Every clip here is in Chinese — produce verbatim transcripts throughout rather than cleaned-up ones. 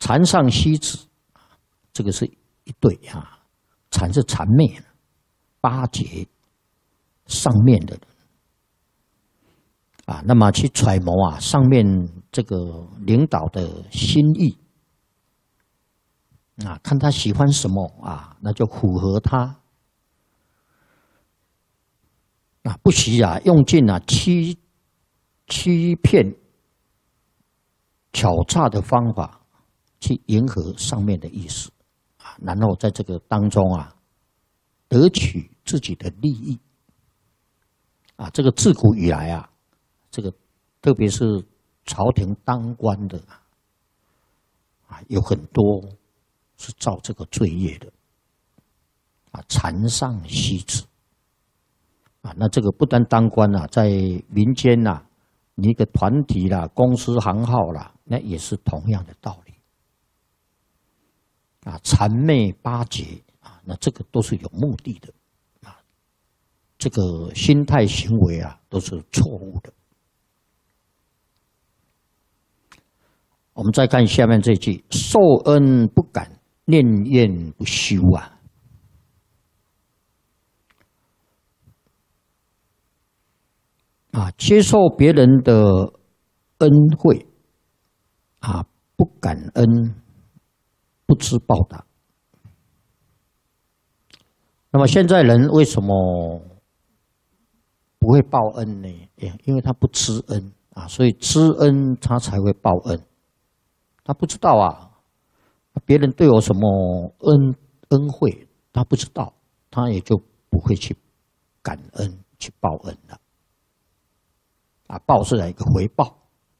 禅上西子，这个是一对啊，禅是禅昧，八节上面的人啊，那么去揣摩啊上面这个领导的心意啊，看他喜欢什么啊，那就符合他啊，不惜啊用尽啊欺欺骗、巧诈的方法去迎合上面的意思啊，然后在这个当中啊得取自己的利益啊，这个自古以来啊，这个特别是朝廷当官的啊，有很多是造这个罪业的啊，禅上西子啊，那这个不单当官啊，在民间呐、啊，你一个团体啦、公司行号啦，那也是同样的道理啊，谄媚巴结啊，那这个都是有目的的啊，这个心态行为啊都是错误的。我们再看下面这句：受恩不感，念怨不休啊。啊，接受别人的恩惠，啊，不感恩，不知报答。那么现在人为什么不会报恩呢？因为他不知恩啊，所以知恩他才会报恩。他不知道啊，别人对我什么恩恩惠，他不知道，他也就不会去感恩去报恩了。啊，报是一个回报。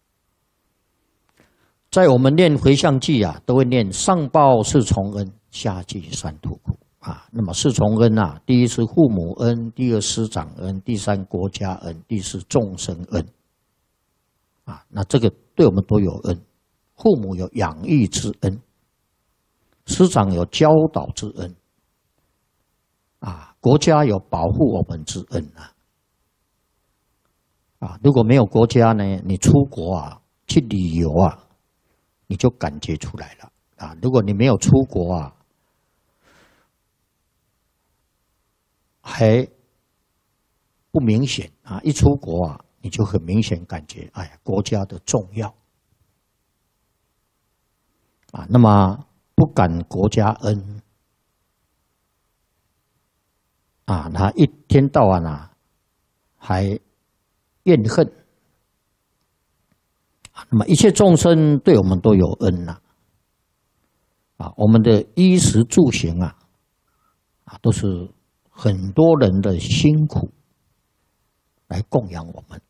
在我们念回向偈啊，都会念上报四重恩，下济三途苦啊。那么四重恩啊，第一是父母恩，第二师长恩，第三国家恩，第四众生恩啊。那这个对我们都有恩。父母有养育之恩，师长有教导之恩，啊，国家有保护我们之恩啊。啊，如果没有国家呢，你出国啊，去旅游啊，你就感觉出来了啊。如果你没有出国啊，还不明显啊，一出国啊，你就很明显感觉，哎呀，国家的重要。啊，那么不感国家恩，啊，他一天到晚啊，还怨恨，啊，那么一切众生对我们都有恩呐，啊，我们的衣食住行啊，啊，都是很多人的辛苦来供养我们，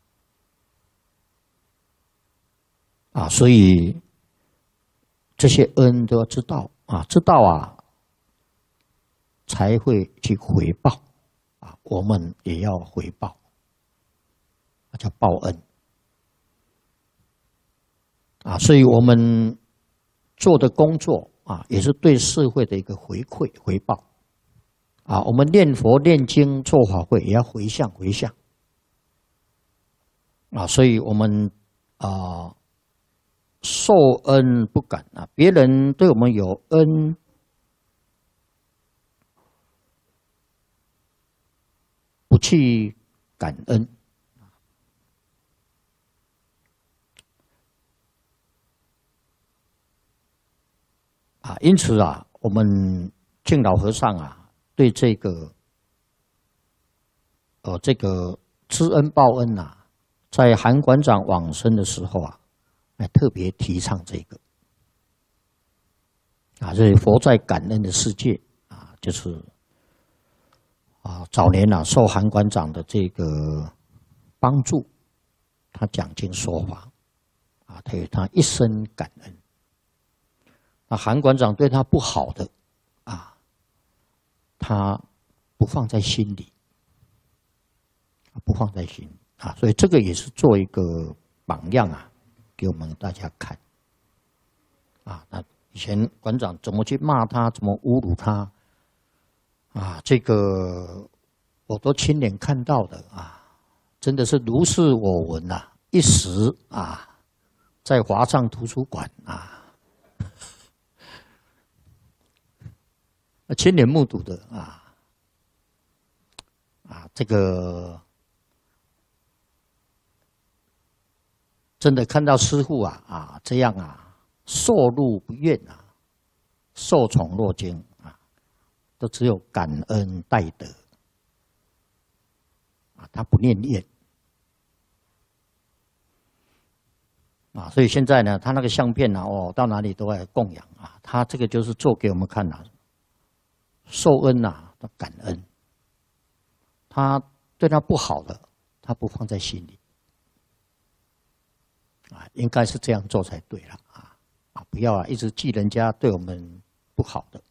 啊，所以。这些恩都要知道啊，知道啊，才会去回报啊。我们也要回报，叫报恩啊。所以我们做的工作啊，也是对社会的一个回馈回报啊。我们念佛念经做法会，也要回向回向啊。所以我们啊。受恩不感啊，别人对我们有恩，不去感恩啊，因此啊，我们敬老和尚啊，对这个呃这个知恩报恩呐，在韩馆长往生的时候啊。来特别提倡这个啊，这是佛在感恩的世界啊，就是啊早年啊受韩馆长的这个帮助，他讲经说法啊，他有他一生感恩。那韩馆长对他不好的啊，他不放在心里，不放在心里啊，所以这个也是做一个榜样啊。给我们大家看，啊，那以前馆长怎么去骂他，怎么侮辱他，啊，这个我都亲眼看到的啊，真的是如是我闻呐、啊，一时啊，在华藏图书馆啊， 亲眼目睹的啊啊，这个真的看到师父啊啊这样啊受禄不怨啊，受宠若惊啊，都只有感恩戴德啊，他不念怨。啊，所以现在呢，他那个相片呢、啊，哦，到哪里都在供养啊。他这个就是做给我们看呐、啊，受恩呐、啊，感恩。他对他不好的，他不放在心里。啊，应该是这样做才对了啊啊！不要啊，一直记人家对我们不好的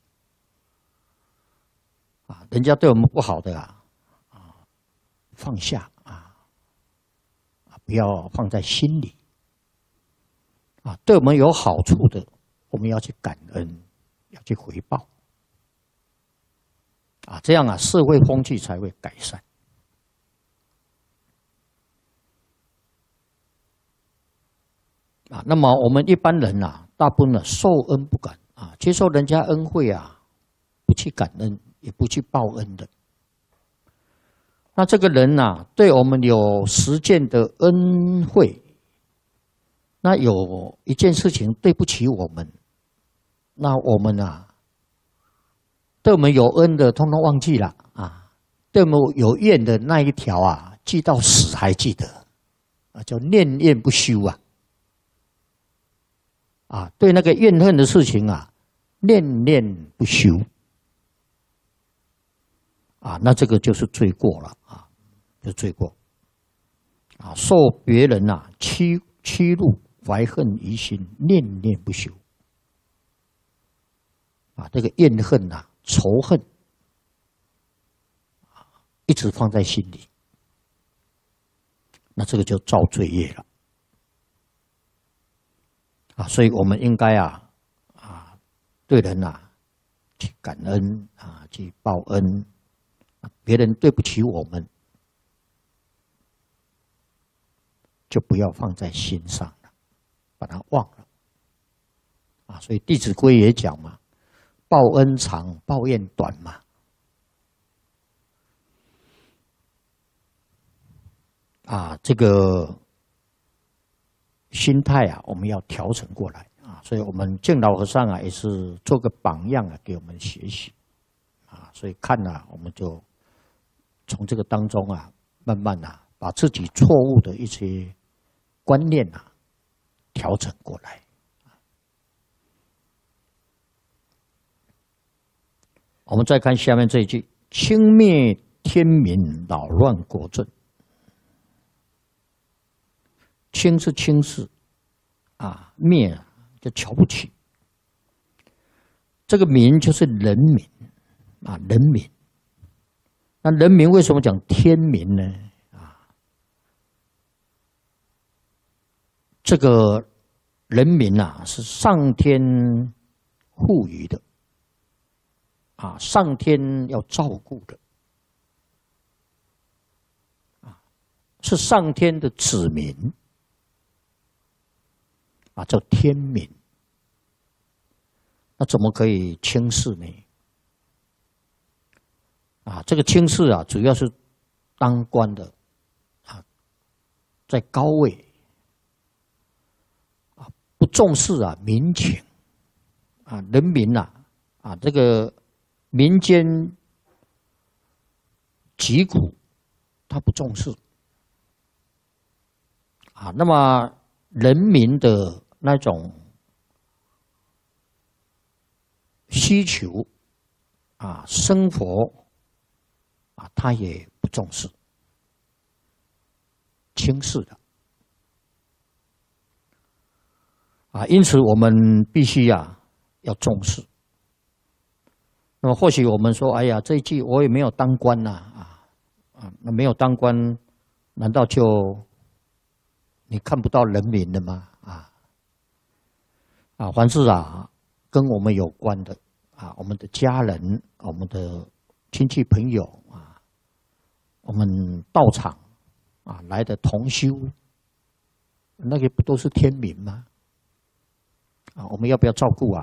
啊，人家对我们不好的啊啊，放下啊啊，不要放在心里。啊，对我们有好处的，我们要去感恩，要去回报，啊，这样啊，社会风气才会改善。啊，那么我们一般人啊，大部分呢受恩不感啊，接受人家恩惠啊，不去感恩，也不去报恩的。那这个人呐、啊，对我们有实践的恩惠。那有一件事情对不起我们，那我们啊，对我们有恩的，通通忘记了啊；对我们有怨的那一条啊，记到死还记得，啊，叫念念不休啊。啊，对那个怨恨的事情啊，念念不休。啊，那这个就是罪过了啊，就罪过。啊，受别人啊欺欺辱。怀恨于心，念念不休。啊，这个怨恨呐、啊，仇恨，啊，一直放在心里，那这个就造罪业了。啊，所以我们应该啊啊，对人呐、啊、去感恩啊，去报恩。别人对不起我们，就不要放在心上。把它忘了啊，所以《弟子规》也讲嘛，报恩长，报怨短嘛。啊，这个心态啊，我们要调整过来啊。所以我们敬老和尚啊，也是做个榜样啊，给我们学习啊。所以看啊，我们就从这个当中啊，慢慢啊，把自己错误的一些观念啊。调整过来。我们再看下面这一句：轻蔑天民，扰乱国政。轻是轻视，啊，蔑就瞧不起。这个民就是人民，啊，人民。那人民为什么讲天民呢？这个人民啊，是上天赋予的，啊，上天要照顾的，啊，是上天的子民，啊，叫天民。那怎么可以轻视呢？啊，这个轻视啊，主要是当官的，啊，在高位。不重视啊民情，啊人民呐 啊, 啊这个民间疾苦，他不重视啊。那么人民的那种需求啊，生活啊，他也不重视，轻视的。啊，因此我们必须呀要重视。那么或许我们说，哎呀，这一季我也没有当官呐，啊啊，那没有当官，难道就你看不到人民了吗？啊啊，凡是啊跟我们有关的啊，我们的家人、我们的亲戚朋友啊，我们道场啊来的同修，那个不都是天民吗？啊，我们要不要照顾啊？